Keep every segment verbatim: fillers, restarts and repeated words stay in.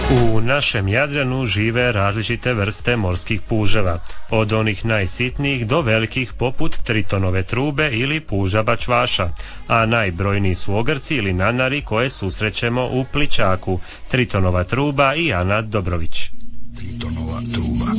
U našem Jadranu žive različite vrste morskih puževa, od onih najsitnijih do velikih poput tritonove trube ili puža bačvaša, a najbrojniji su ogrci ili nanari koje susrećemo u plićaku, tritonova truba i Ana Dobrović. Tritonova truba.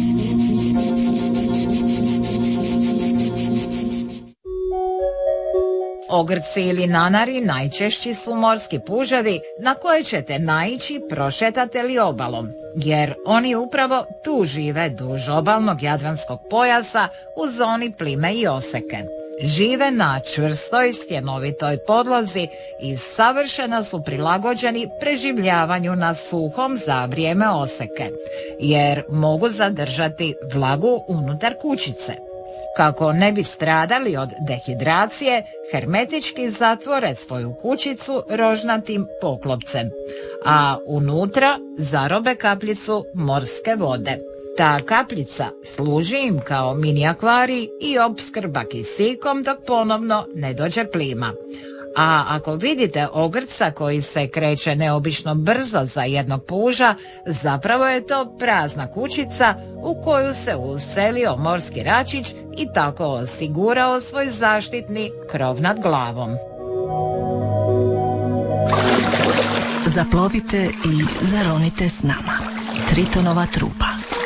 Ogrci ili nanari najčešći su morski puževi na koje ćete naići prošetate li obalom, jer oni upravo tu žive duž obalnog jadranskog pojasa u zoni plime i oseke. Žive na čvrstoj stjenovitoj podlozi i savršeno su prilagođeni preživljavanju na suhom za vrijeme oseke, jer mogu zadržati vlagu unutar kućice. Kako ne bi stradali od dehidracije, hermetički zatvore svoju kućicu rožnatim poklopcem, a unutra zarobe kapljicu morske vode. Ta kapljica služi im kao mini akvarij i opskrba kisikom dok ponovno ne dođe plima. A ako vidite ogrca koji se kreće neobično brzo za jednog puža, zapravo je to prazna kućica u koju se uselio morski račić i tako osigurao svoj zaštitni krov nad glavom. Zaplovite i zaronite s nama. Tritonova truba.